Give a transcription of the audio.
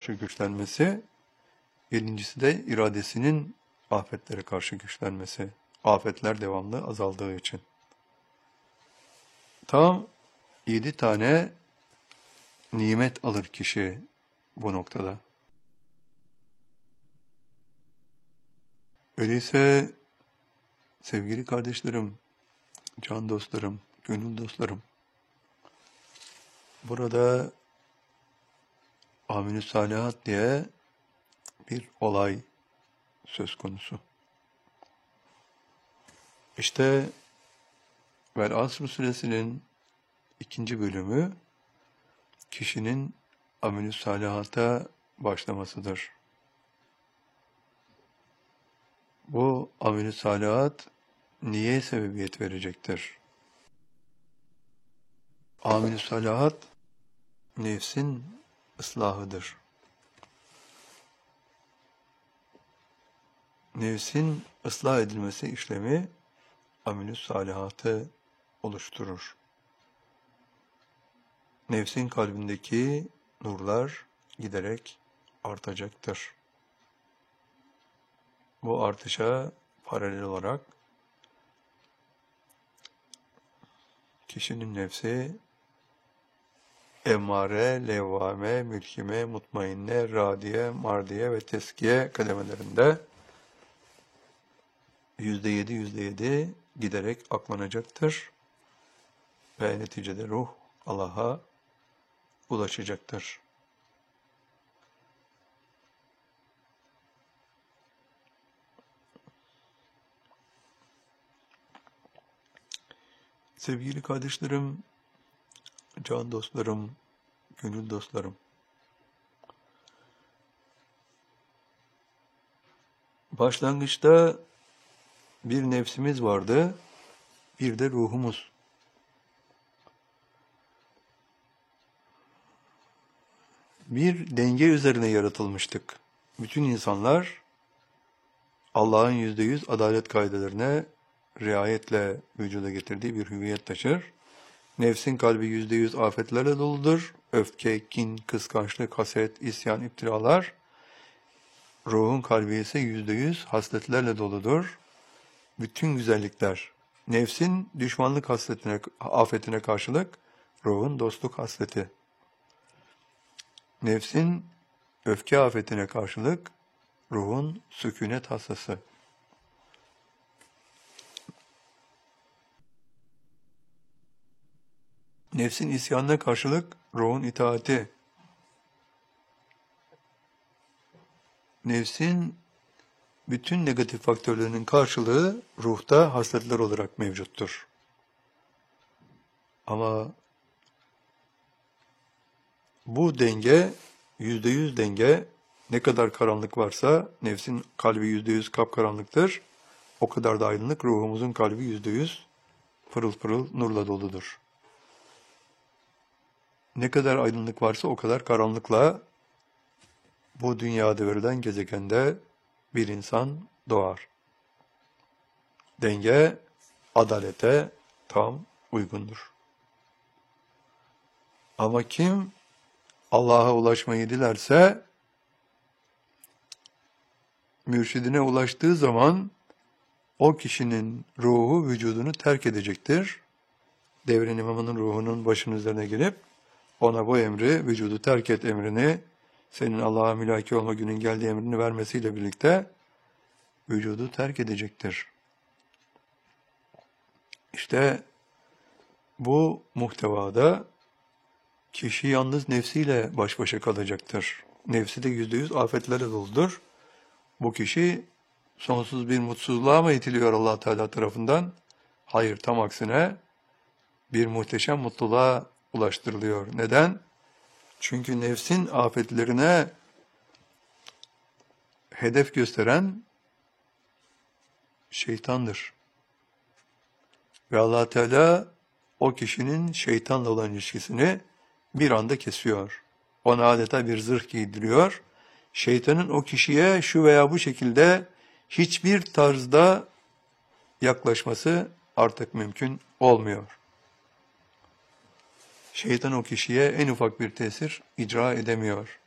karşı güçlenmesi, yedincisi de iradesinin afetlere karşı güçlenmesi. Afetler devamlı azaldığı için. Tam 7 tane nimet alır kişi bu noktada. Öyleyse sevgili kardeşlerim, can dostlarım, gönül dostlarım, burada Aminü Salihat diye bir olay söz konusu. İşte Vel Asr suresinin 2. bölümü kişinin Aminü Salihata başlamasıdır. Bu Aminü Salihat niye sebebiyet verecektir? Aminü Salihat nefsin ıslahıdır. Nefsin ıslah edilmesi işlemi Aminü Salihatı oluşturur. Nefsin kalbindeki nurlar giderek artacaktır. Bu artışa paralel olarak kişinin nefsi emmare, levvame, mülkime, mutmainne, radiye, mardiye ve teskiye kademelerinde %7 giderek aklanacaktır ve neticede ruh Allah'a ulaşacaktır. Sevgili kardeşlerim, can dostlarım, gönül dostlarım, başlangıçta bir nefsimiz vardı, bir de ruhumuz. Bir denge üzerine yaratılmıştık. Bütün insanlar Allah'ın %100 adalet kaidelerine riayetle vücuda getirdiği bir hüviyet taşır. Nefsin kalbi %100 afetlerle doludur. Öfke, kin, kıskançlık, haset, isyan, iftiralar. Ruhun kalbi ise %100 hasletlerle doludur. Bütün güzellikler. Nefsin düşmanlık hasletine, afetine karşılık ruhun dostluk hasleti. Nefsin öfke afetine karşılık ruhun sükûnet hassası. Nefsin isyanına karşılık ruhun itaati. Nefsin bütün negatif faktörlerinin karşılığı ruhta hasletler olarak mevcuttur. Ama bu denge, %100 denge, ne kadar karanlık varsa nefsin kalbi %100 kapkaranlıktır. O kadar da aydınlık ruhumuzun kalbi %100 pırıl pırıl nurla doludur. Ne kadar aydınlık varsa o kadar karanlıkla bu dünyada verilen gezegende bir insan doğar. Denge adalete tam uygundur. Ama kim Allah'a ulaşmayı dilerse, mürşidine ulaştığı zaman o kişinin ruhu vücudunu terk edecektir. Devrin imamının ruhunun başının üzerine gelip ona bu emri, vücudu terk et emrini, senin Allah'a mülaki olma günün geldiği emrini vermesiyle birlikte vücudu terk edecektir. İşte bu muhtevada kişi yalnız nefsiyle baş başa kalacaktır. Nefsi de %100 afetlerle doludur. Bu kişi sonsuz bir mutsuzluğa mı itiliyor Allah Teala tarafından? Hayır, tam aksine bir muhteşem mutluluğa ulaştırılıyor. Neden? Çünkü nefsin afetlerine hedef gösteren şeytandır. Ve Allah Teala o kişinin şeytanla olan ilişkisini bir anda kesiyor. Ona adeta bir zırh giydiriyor. Şeytanın o kişiye şu veya bu şekilde hiçbir tarzda yaklaşması artık mümkün olmuyor. Şeytan o kişiye en ufak bir tesir icra edemiyor.